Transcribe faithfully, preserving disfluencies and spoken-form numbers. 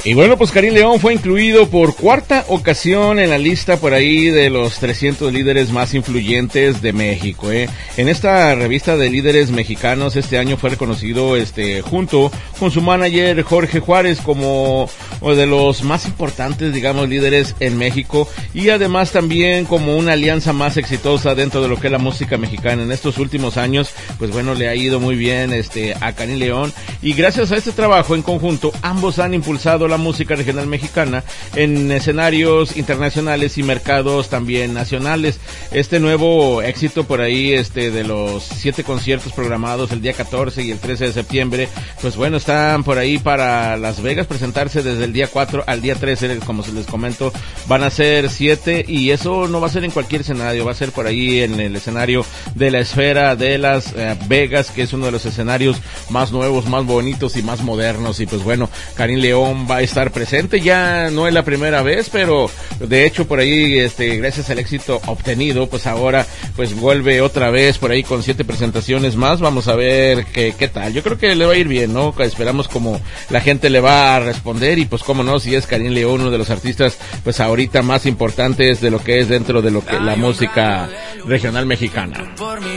Y bueno, pues Karim León fue incluido por cuarta ocasión en la lista por ahí de los trescientos líderes más influyentes de México, ¿eh? En esta revista de líderes mexicanos este año fue reconocido este junto con su manager Jorge Juárez como uno de los más importantes, digamos, líderes en México, y además también como una alianza más exitosa dentro de lo que es la música mexicana. En estos últimos años, pues bueno, le ha ido muy bien este a Karim León, y gracias a este trabajo en conjunto, ambos han impulsado la música regional mexicana en escenarios internacionales y mercados también nacionales. Este nuevo éxito por ahí este de los siete conciertos programados el día catorce y el trece de septiembre, pues bueno, están por ahí para Las Vegas, presentarse desde el día cuatro al día trece, como se les comento, van a ser siete, y eso no va a ser en cualquier escenario, va a ser por ahí en el escenario de la Esfera de Las eh, Vegas, que es uno de los escenarios más nuevos, más bonitos y más modernos. Y pues bueno, Karim León va a estar presente, ya no es la primera vez, pero de hecho por ahí este gracias al éxito obtenido, pues ahora pues vuelve otra vez por ahí con siete presentaciones más. Vamos a ver qué qué tal. Yo creo que le va a ir bien, ¿no? Esperamos como la gente le va a responder, y pues cómo no, si es Karim León, uno de los artistas pues ahorita más importantes de lo que es dentro de lo que la música regional mexicana.